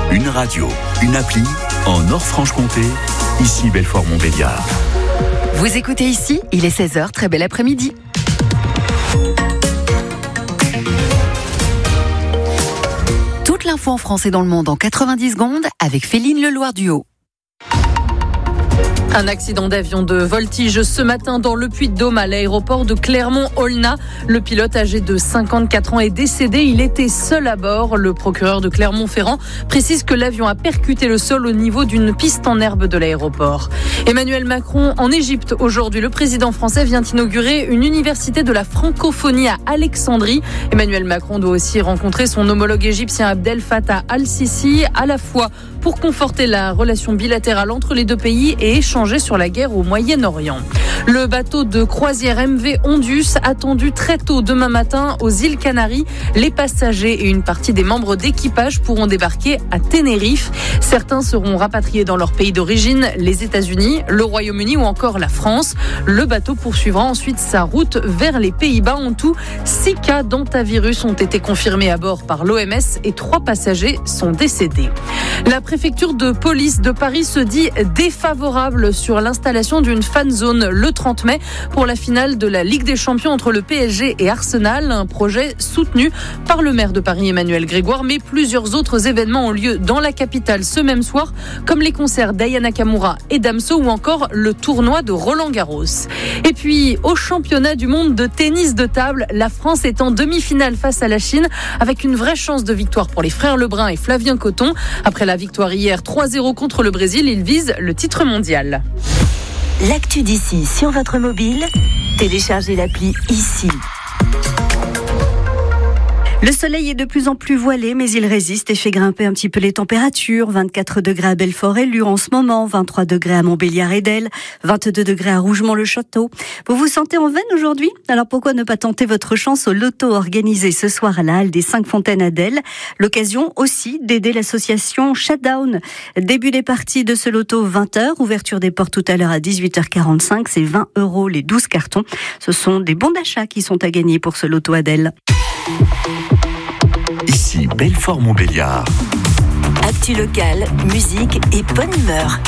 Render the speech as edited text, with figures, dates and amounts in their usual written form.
Une radio, une appli, en Nord-Franche-Comté, ici Belfort-Montbéliard. Vous écoutez ici, il est 16h, très bel après-midi. Toute l'info en français dans le monde en 90 secondes avec Féline Leloir-Duhaut. Un accident d'avion de voltige ce matin dans le Puy-de-Dôme à l'aéroport de Clermont-Aulnat. Le pilote âgé de 54 ans est décédé. Il était seul à bord. Le procureur de Clermont-Ferrand précise que l'avion a percuté le sol au niveau d'une piste en herbe de l'aéroport. Emmanuel Macron en Égypte aujourd'hui. Le président français vient inaugurer une université de la francophonie à Alexandrie. Emmanuel Macron doit aussi rencontrer son homologue égyptien Abdel Fattah al-Sisi, à la fois pour conforter la relation bilatérale entre les deux pays et échanger sur la guerre au Moyen-Orient. Le bateau de croisière MV Ondus attendu très tôt demain matin aux îles Canaries. Les passagers et une partie des membres d'équipage pourront débarquer à Tenerife. Certains seront rapatriés dans leur pays d'origine, les États-Unis, le Royaume-Uni ou encore la France. Le bateau poursuivra ensuite sa route vers les Pays-Bas. En tout, 6 cas d'hantavirus ont été confirmés à bord par l'OMS et 3 passagers sont décédés. La préfecture de police de Paris se dit défavorable sur l'installation d'une fan zone le 30 mai pour la finale de la Ligue des Champions entre le PSG et Arsenal, un projet soutenu par le maire de Paris Emmanuel Grégoire, mais plusieurs autres événements ont lieu dans la capitale ce même soir, comme les concerts d'Aya Nakamura et Damso ou encore le tournoi de Roland-Garros. Et puis au championnat du monde de tennis de table, la France est en demi-finale face à la Chine avec une vraie chance de victoire pour les frères Lebrun et Flavien Coton. Après la victoire hier 3-0 contre le Brésil, ils visent le titre mondial. L'actu d'ici sur votre mobile, téléchargez l'appli ici. Le soleil est de plus en plus voilé, mais il résiste et fait grimper un petit peu les températures. 24 degrés à Belfort et Lure en ce moment, 23 degrés à Montbéliard et Delle, 22 degrés à Rougemont-le-Château. Vous vous sentez en veine aujourd'hui ? Alors pourquoi ne pas tenter votre chance au loto organisé ce soir à la Halle des 5 Fontaines à Delle ? L'occasion aussi d'aider l'association Shutdown. Début des parties de ce loto 20h, ouverture des portes tout à l'heure à 18h45, c'est 20 € les 12 cartons. Ce sont des bons d'achat qui sont à gagner pour ce loto à Delle. Ici Belfort-Montbéliard. Actu locale, musique et bonne humeur.